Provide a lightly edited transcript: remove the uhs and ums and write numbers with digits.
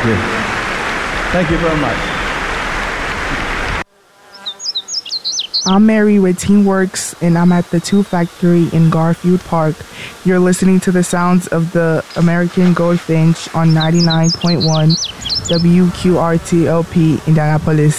Thank you. Thank you very much. I'm Mary with Teamworks, and I'm at the 2 Factory in Garfield Park. You're listening to the sounds of the American Goldfinch on 99.1 WQRT-LP Indianapolis.